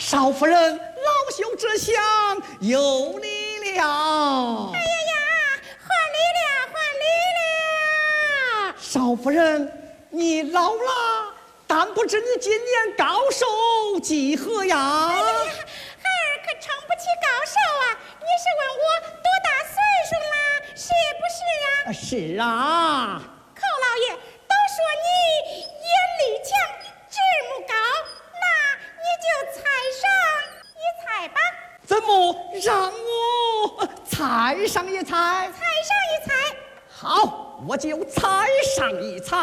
少夫人，老朽这厢有礼了。 哎呀呀，还礼了，还礼了。 少夫人，你老了，但不知你今年高寿几何呀？ 哎呀呀，孩儿可称不起高寿啊！你是问我多大岁数啦？是不是啊？ 是啊。 寇老爷都说你眼力强，智目高，那你就猜上一猜吧。 怎么让我猜上一猜？ 猜上一猜。 好，我就猜上一猜。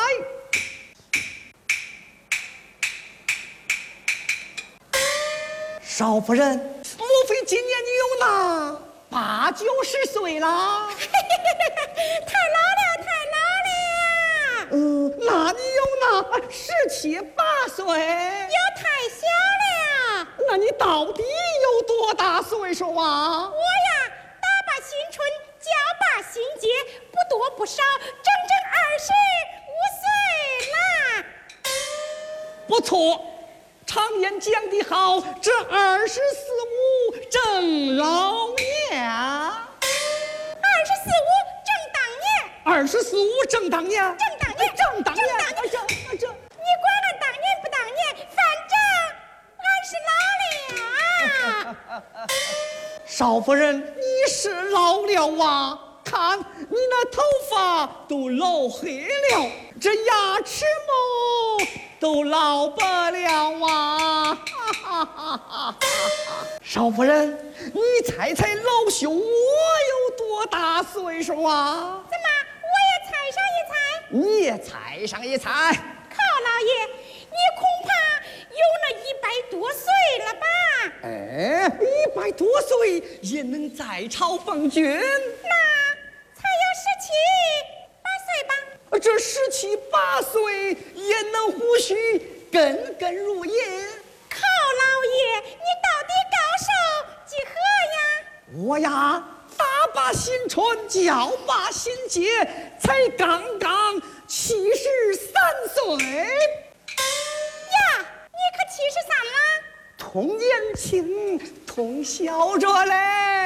少夫人，莫非今年你有那8、90岁了？ 太老了，太老了。 那你有那17、8岁？ 又太小了。 那你到底有多大岁数啊？ 我呀，打把新春，交把新节，不多不少，整整25岁啦。 不错，常言讲得好，这24、5正老年。24、5正当年。 正当年。 正当年。 你管俺当年不当年，反正俺是老了。 少夫人，你是老了啊！看你那头发都老黑了，这牙齿么都老不了啊！少夫人，你猜猜老朽我有多大岁数啊？ 怎么，我也猜上一猜？ 你也猜上一猜。 寇老爷，你恐怕有那100多岁了吧？ 哎，100多岁也能在朝奉君？ 那才有17、8岁吧？ 这17、8岁也能胡须根根如叶。 寇老爷，你到底高寿几何呀？ 我呀，打把新春，交把新节，才刚刚73岁。 呀，你可73了？ 同年轻，同笑着嘞。